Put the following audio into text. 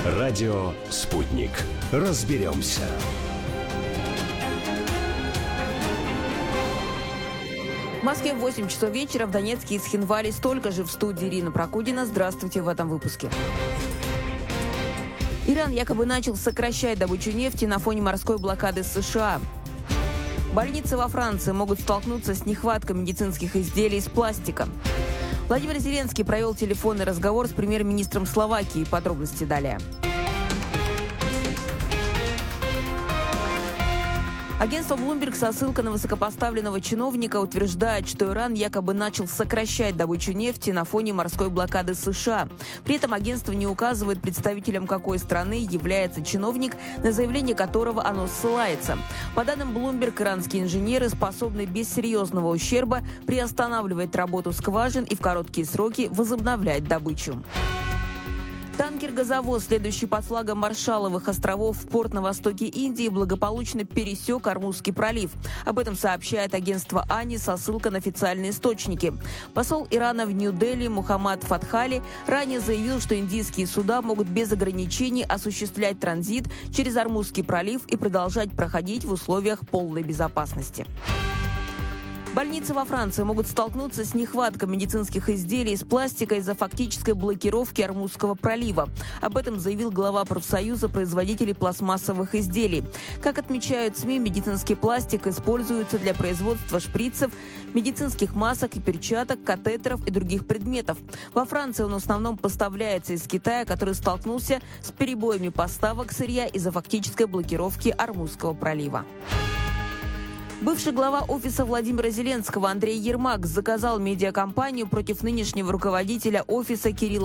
Радио «Спутник». Разберемся. В Москве 8 часов вечера, в Донецке и Цхинвале столько же. В студии Ирина Прокудина. Здравствуйте в этом выпуске. Иран якобы начал сокращать добычу нефти на фоне морской блокады США. Больницы во Франции могут столкнуться с нехваткой медицинских изделий из пластика. Владимир Зеленский провел телефонный разговор с премьер-министром Словакии. Подробности далее. Агентство Bloomberg со ссылкой на высокопоставленного чиновника утверждает, что Иран якобы начал сокращать добычу нефти на фоне морской блокады США. При этом агентство не указывает представителем какой страны является чиновник, на заявление которого оно ссылается. По данным Bloomberg, иранские инженеры способны без серьезного ущерба приостанавливать работу скважин и в короткие сроки возобновлять добычу. Танкер-газовоз, следующий под флагом Маршалловых островов в порт на востоке Индии, благополучно пересек Ормузский пролив. Об этом сообщает агентство АНИ со ссылкой на официальные источники. Посол Ирана в Нью-Дели Мухаммад Фатхали ранее заявил, что индийские суда могут без ограничений осуществлять транзит через Ормузский пролив и продолжать проходить в условиях полной безопасности. Больницы во Франции могут столкнуться с нехваткой медицинских изделий из пластика из-за фактической блокировки Ормузского пролива. Об этом заявил глава профсоюза производителей пластмассовых изделий. Как отмечают СМИ, медицинский пластик используется для производства шприцев, медицинских масок и перчаток, катетеров и других предметов. Во Франции он в основном поставляется из Китая, который столкнулся с перебоями поставок сырья из-за фактической блокировки Ормузского пролива. Бывший глава офиса Владимира Зеленского Андрей Ермак заказал медиакампанию против нынешнего руководителя офиса Кирилла